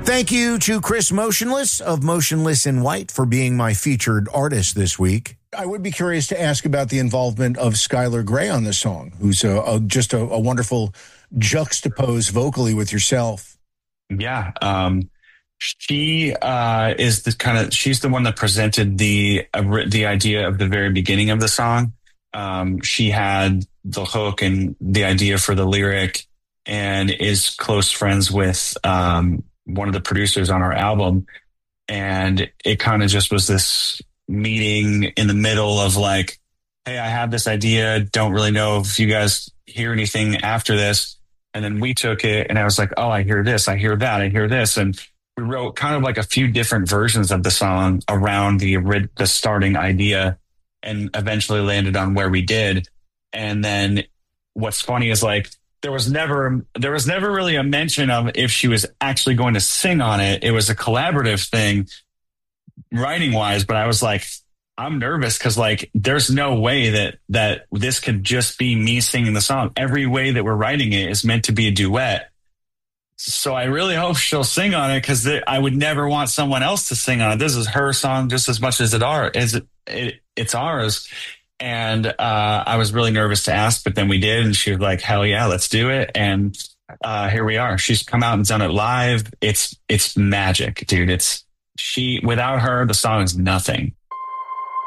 Thank you to Chris Motionless of Motionless in White for being my featured artist this week. I would be curious to ask about the involvement of Skylar Grey on the song, who's just a wonderful juxtapose vocally with yourself. Yeah. She is she's the one that presented the idea of the very beginning of the song. She had the hook and the idea for the lyric, and is close friends with one of the producers on our album. And it kind of just was this meeting in the middle of like, hey, I have this idea. Don't really know if you guys hear anything after this. And then we took it and I was like, oh, I hear this. I hear that. I hear this. And we wrote kind of like a few different versions of the song around the starting idea, and eventually landed on where we did. And then what's funny is like, there was never really a mention of if she was actually going to sing on it. It was a collaborative thing writing wise, but I was like, I'm nervous because like, there's no way that this could just be me singing the song. Every way that we're writing it is meant to be a duet. So I really hope she'll sing on it, because I would never want someone else to sing on it. This is her song just as much as it's ours. And I was really nervous to ask, but then we did, and she was like, hell yeah, let's do it. And here we are. She's come out and done it live. It's magic, dude. Without her, the song is nothing.